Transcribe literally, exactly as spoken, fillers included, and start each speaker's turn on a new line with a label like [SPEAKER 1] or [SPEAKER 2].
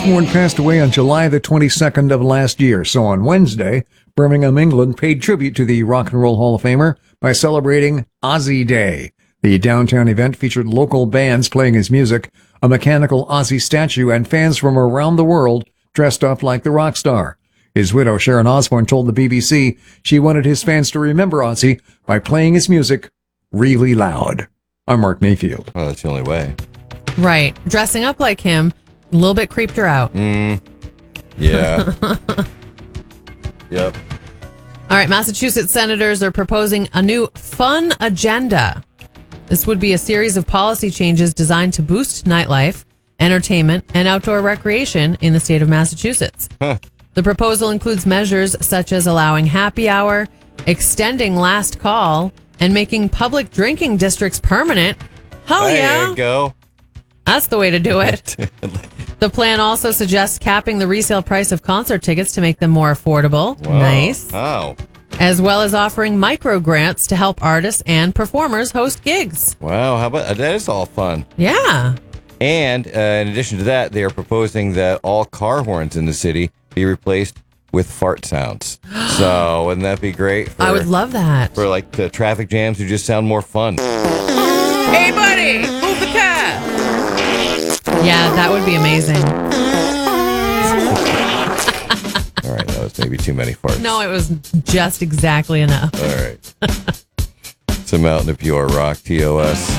[SPEAKER 1] Osborne passed away on July the twenty-second of last year. So on Wednesday, Birmingham, England paid tribute to the Rock and Roll Hall of Famer by celebrating Ozzy Day. The downtown event featured local bands playing his music, a mechanical Ozzy statue, and fans from around the world dressed up like the rock star. His widow, Sharon Osbourne, told the B B C she wanted his fans to remember Ozzy by playing his music really loud. I'm Mark Mayfield.
[SPEAKER 2] Well, that's the only way.
[SPEAKER 3] Right. Dressing up like him, a little bit creeped her out.
[SPEAKER 2] Mm, yeah. Yep.
[SPEAKER 3] All right. Massachusetts senators are proposing a new fun agenda. This would be a series of policy changes designed to boost nightlife, entertainment, and outdoor recreation in the state of Massachusetts.
[SPEAKER 2] Huh.
[SPEAKER 3] The proposal includes measures such as allowing happy hour, extending last call, and making public drinking districts permanent. Hell
[SPEAKER 2] There
[SPEAKER 3] yeah.
[SPEAKER 2] you go.
[SPEAKER 3] That's the way to do it. The plan also suggests capping the resale price of concert tickets to make them more affordable.
[SPEAKER 2] Whoa.
[SPEAKER 3] Nice.
[SPEAKER 2] Oh.
[SPEAKER 3] As well as offering micro grants to help artists and performers host gigs.
[SPEAKER 2] Wow. How about that? Is all fun.
[SPEAKER 3] Yeah.
[SPEAKER 2] And uh, in addition to that, they are proposing that all car horns in the city be replaced with fart sounds. So wouldn't that be great? For,
[SPEAKER 3] I would love that.
[SPEAKER 2] For like the traffic jams who just sound more fun.
[SPEAKER 3] Hey, buddy, move the car. Yeah, that would be amazing.
[SPEAKER 2] All right, that was maybe too many farts.
[SPEAKER 3] No, it was just exactly enough.
[SPEAKER 2] All right. It's a Mountain of Pure Rock, T O S.